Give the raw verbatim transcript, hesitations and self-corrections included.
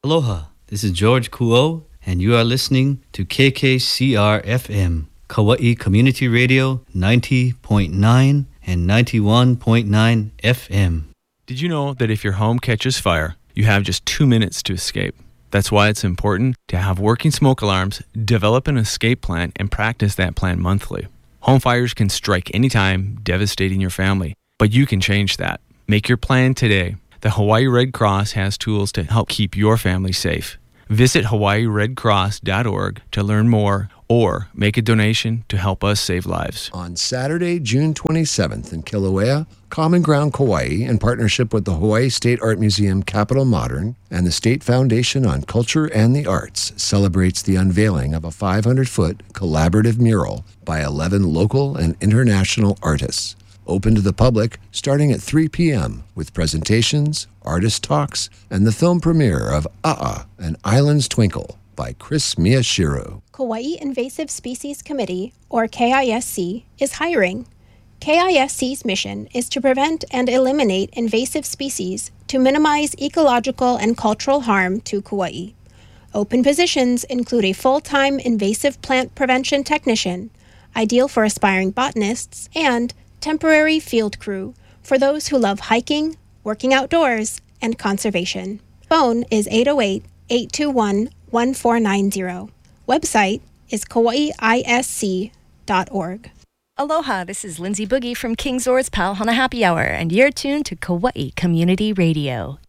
Aloha, this is George Kuo, and you are listening to K K C R F M, Kauai Community Radio, ninety point nine and ninety-one point nine F M. Did you know that if your home catches fire, you have just two minutes to escape? That's why it's important to have working smoke alarms, develop an escape plan, and practice that plan monthly. Home fires can strike anytime, devastating your family, but you can change that. Make your plan today. The Hawaii Red Cross has tools to help keep your family safe. Visit hawaii red cross dot org to learn more or make a donation to help us save lives. On Saturday, June twenty-seventh in Kilauea, Common Ground Kauai, in partnership with the Hawaii State Art Museum Capitol Modern and the State Foundation on Culture and the Arts, celebrates the unveiling of a five hundred foot collaborative mural by eleven local and international artists. Open to the public starting at three p.m. with presentations, artist talks, and the film premiere of A'a, An Island's Twinkle by Chris Miyashiro. Kauai Invasive Species Committee, or K I S C, is hiring. K I S C's mission is to prevent and eliminate invasive species to minimize ecological and cultural harm to Kauai. Open positions include a full-time invasive plant prevention technician, ideal for aspiring botanists, and temporary field crew for those who love hiking, working outdoors, and conservation. Phone is eight oh eight, eight two one, one four nine zero. Website is kauai I S C dot org. Aloha, this is Lindsay Boogie from King Zor's Pal Hana Happy Hour, and you're tuned to Kauai Community Radio.